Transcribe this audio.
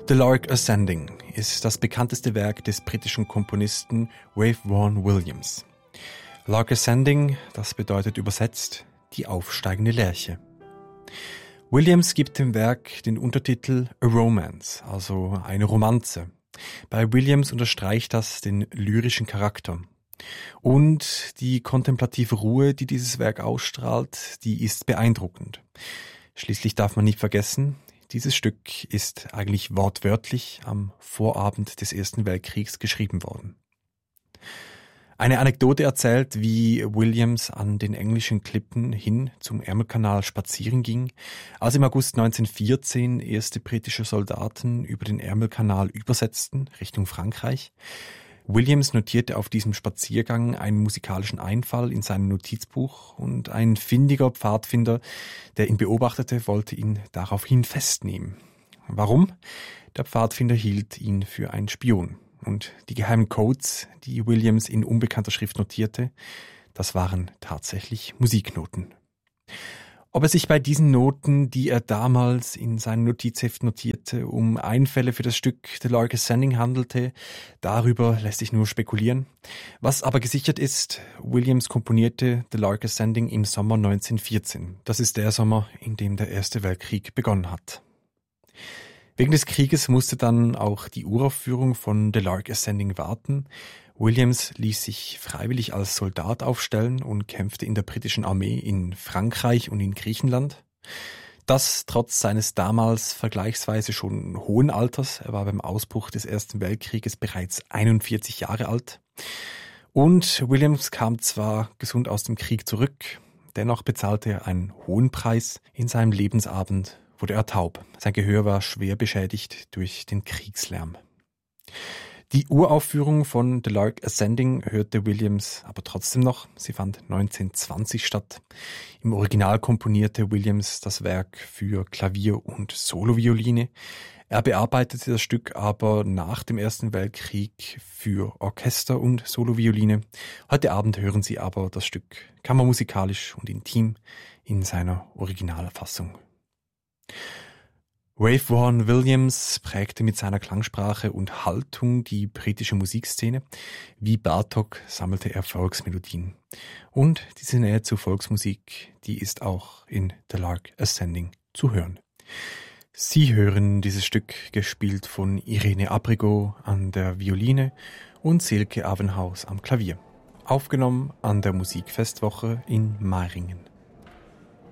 The Lark Ascending ist das bekannteste Werk des britischen Komponisten Ralph Vaughan Williams. Lark Ascending, das bedeutet übersetzt die aufsteigende Lerche. Williams gibt dem Werk den Untertitel A Romance, also eine Romanze. Bei Williams unterstreicht das den lyrischen Charakter. Und die kontemplative Ruhe, die dieses Werk ausstrahlt, die ist beeindruckend. Schließlich darf man nicht vergessen, dieses Stück ist eigentlich wortwörtlich am Vorabend des Ersten Weltkriegs geschrieben worden. Eine Anekdote erzählt, wie Williams an den englischen Klippen hin zum Ärmelkanal spazieren ging, als im August 1914 erste britische Soldaten über den Ärmelkanal übersetzten Richtung Frankreich. Williams notierte auf diesem Spaziergang einen musikalischen Einfall in seinem Notizbuch und ein findiger Pfadfinder, der ihn beobachtete, wollte ihn daraufhin festnehmen. Warum? Der Pfadfinder hielt ihn für einen Spion. Und die geheimen Codes, die Williams in unbekannter Schrift notierte, das waren tatsächlich Musiknoten. Ob es sich bei diesen Noten, die er damals in seinem Notizheft notierte, um Einfälle für das Stück The Lark Ascending handelte, darüber lässt sich nur spekulieren. Was aber gesichert ist, Williams komponierte The Lark Ascending im Sommer 1914. Das ist der Sommer, in dem der Erste Weltkrieg begonnen hat. Wegen des Krieges musste dann auch die Uraufführung von The Lark Ascending warten. Williams ließ sich freiwillig als Soldat aufstellen und kämpfte in der britischen Armee in Frankreich und in Griechenland. Das trotz seines damals vergleichsweise schon hohen Alters. Er war beim Ausbruch des Ersten Weltkrieges bereits 41 Jahre alt. Und Williams kam zwar gesund aus dem Krieg zurück, dennoch bezahlte er einen hohen Preis. In seinem Lebensabend wurde er taub. Sein Gehör war schwer beschädigt durch den Kriegslärm. Die Uraufführung von The Lark Ascending hörte Williams aber trotzdem noch. Sie fand 1920 statt. Im Original komponierte Williams das Werk für Klavier und Solovioline. Er bearbeitete das Stück aber nach dem Ersten Weltkrieg für Orchester und Solovioline. Heute Abend hören Sie aber das Stück kammermusikalisch und intim in seiner Originalfassung. Ralph Vaughan Williams prägte mit seiner Klangsprache und Haltung die britische Musikszene. Wie Bartók sammelte er Volksmelodien. Und diese Nähe zur Volksmusik, die ist auch in The Lark Ascending zu hören. Sie hören dieses Stück gespielt von Irene Abrigo an der Violine und Silke Avenhaus am Klavier. Aufgenommen an der Musikfestwoche in Meiringen.